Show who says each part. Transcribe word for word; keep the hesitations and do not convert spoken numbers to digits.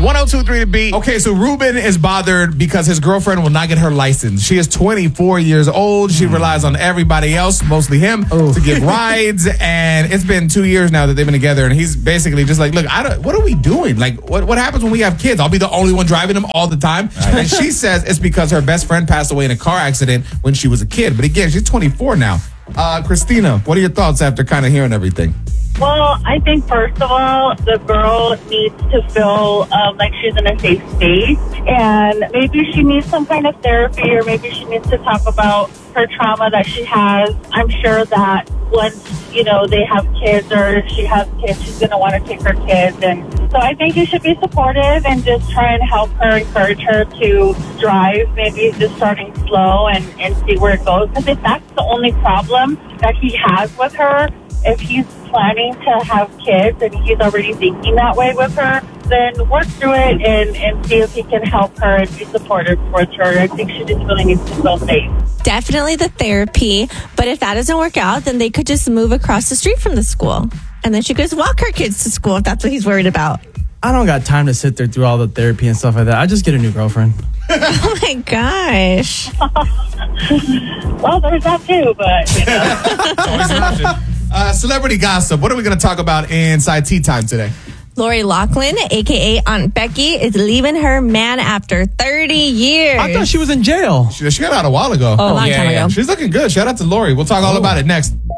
Speaker 1: one oh two point three The Beat. Okay, so Ruben is bothered because his girlfriend will not get her license. She is twenty-four years old. She relies on everybody else, mostly him, Ooh. to give rides. And it's been two years now that they've been together. And he's basically just like, look, I don't, what are we doing? Like, what, what happens when we have kids? I'll be the only one driving them all the time. Right. And she says it's because her best friend passed away in a car accident when she was a kid. But again, she's twenty-four now. Uh, Christina, what are your thoughts after kind of hearing everything?
Speaker 2: Well, I think, first of all, the girl needs to feel um, like she's in a safe space. And maybe she needs some kind of therapy, or maybe she needs to talk about her trauma that she has. I'm sure that once, you know, they have kids, or if she has kids, she's going to want to take her kids. And so I think you should be supportive and just try and help her, encourage her to drive, maybe just starting slow and, and see where it goes. Because if that's the only problem that he has with her, if he's planning to have kids and he's already thinking that way with her, then work through it and, and see if he can help her and be supportive towards her. I think she just really needs to feel safe.
Speaker 3: Definitely the therapy. But if that doesn't work out, then they could just move across the street from the school. And then she could just walk her kids to school if that's what he's worried about.
Speaker 4: I don't got time to sit there through all the therapy and stuff like that. I just get a new girlfriend.
Speaker 3: Oh my gosh.
Speaker 2: Well, there's that too, but, you know.
Speaker 1: uh, celebrity gossip. What are we going to talk about inside Tea Time today?
Speaker 3: Lori Loughlin, a k a. Aunt Becky, is leaving her man after thirty years.
Speaker 4: I thought she was in jail.
Speaker 1: She, she got out a while ago.
Speaker 3: Oh, a long
Speaker 1: yeah,
Speaker 3: time
Speaker 1: yeah.
Speaker 3: ago.
Speaker 1: She's looking good. Shout out to Lori. We'll talk all
Speaker 4: oh.
Speaker 1: about it next.